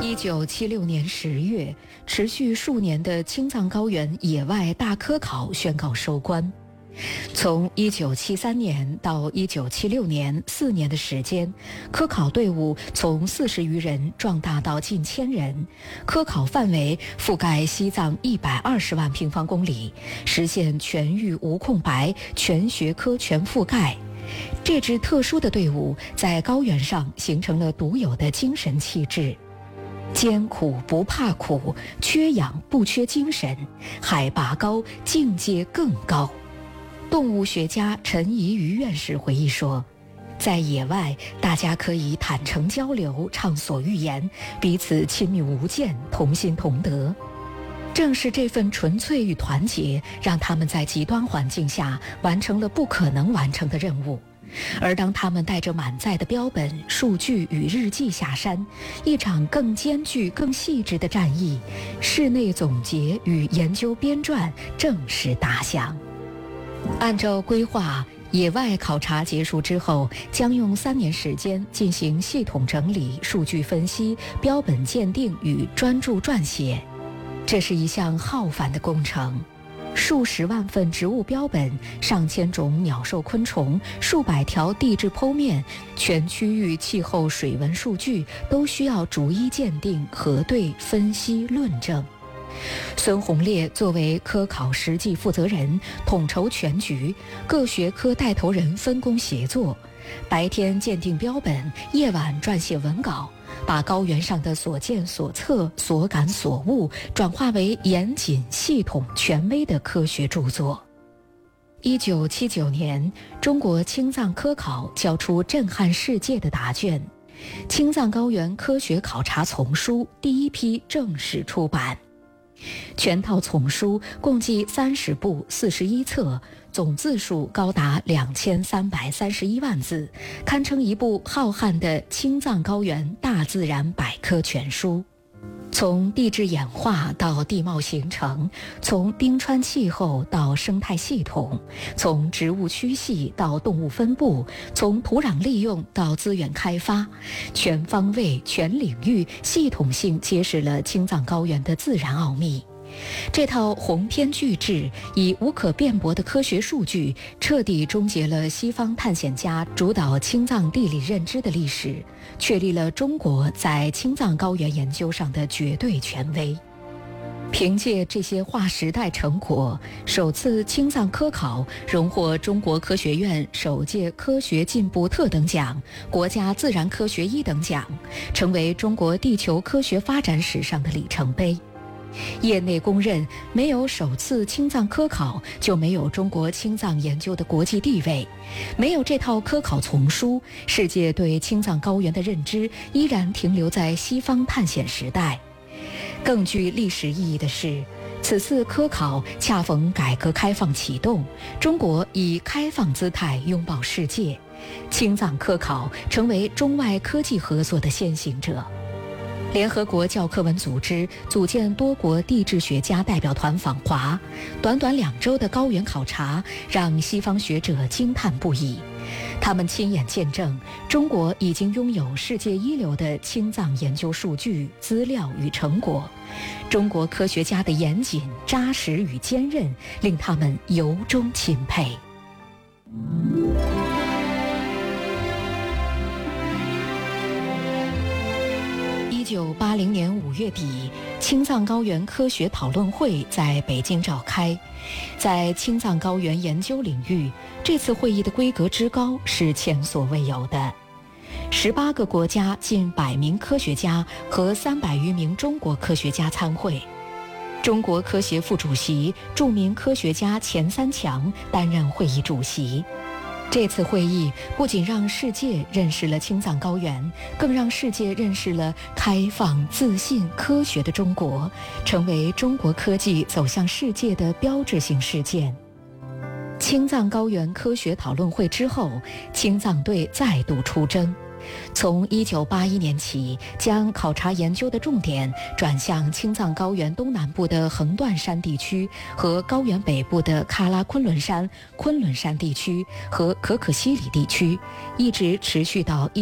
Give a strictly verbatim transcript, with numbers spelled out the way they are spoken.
一九七六年十月，持续数年的青藏高原野外大科考宣告收官。从一九七三年到一九七六年四年的时间，科考队伍从四十余人壮大到近千人，科考范围覆盖西藏一百二十万平方公里，实现全域无空白，全学科全覆盖。这支特殊的队伍在高原上形成了独有的精神气质。艰苦不怕苦，缺氧不缺精神，海拔高，境界更高。动物学家陈怡瑜院士回忆说，在野外大家可以坦诚交流，畅所欲言，彼此亲密无间，同心同德。正是这份纯粹与团结，让他们在极端环境下完成了不可能完成的任务。而当他们带着满载的标本、数据与日记下山，一场更艰巨、更细致的战役——室内总结与研究编撰正式打响。按照规划，野外考察结束之后，将用三年时间进行系统整理、数据分析、标本鉴定与专著撰写。这是一项浩繁的工程。数十万份植物标本，上千种鸟兽昆虫，数百条地质剖面，全区域气候水文数据都需要逐一鉴定、核对、分析、论证。孙洪烈作为科考实际负责人，统筹全局，各学科带头人分工协作，白天鉴定标本，夜晚撰写文稿，把高原上的所见所测、所感所悟转化为严谨、系统、权威的科学著作。一九七九年，中国青藏科考交出震撼世界的答卷，《青藏高原科学考察丛书》第一批正式出版。全套丛书共计三十部四十一册，总字数高达两千三百三十一万字，堪称一部浩瀚的青藏高原大自然百科全书。从地质演化到地貌形成，从冰川气候到生态系统，从植物区系到动物分布，从土壤利用到资源开发，全方位、全领域、系统性揭示了青藏高原的自然奥秘。这套鸿篇巨制以无可辩驳的科学数据，彻底终结了西方探险家主导青藏地理认知的历史，确立了中国在青藏高原研究上的绝对权威。凭借这些划时代成果，首次青藏科考荣获中国科学院首届科学进步特等奖、国家自然科学一等奖，成为中国地球科学发展史上的里程碑。业内公认，没有首次青藏科考，就没有中国青藏研究的国际地位。没有这套科考丛书，世界对青藏高原的认知依然停留在西方探险时代。更具历史意义的是，此次科考恰逢改革开放启动，中国以开放姿态拥抱世界，青藏科考成为中外科技合作的先行者。联合国教科文组织组建多国地质学家代表团访华，短短两周的高原考察让西方学者惊叹不已。他们亲眼见证，中国已经拥有世界一流的青藏研究数据、资料与成果。中国科学家的严谨、扎实与坚韧，令他们由衷钦佩。一九八零年五月底，青藏高原科学讨论会在北京召开。在青藏高原研究领域，这次会议的规格之高是前所未有的。十八个国家近百名科学家和三百余名中国科学家参会。中国科协副主席、著名科学家钱三强担任会议主席。这次会议不仅让世界认识了青藏高原，更让世界认识了开放、自信、科学的中国，成为中国科技走向世界的标志性事件。青藏高原科学讨论会之后，青藏队再度出征。从一九八一年起，将考察研究的重点转向青藏高原东南部的横断山地区和高原北部的喀拉昆仑山、昆仑山地区和可可西里地区，一直持续到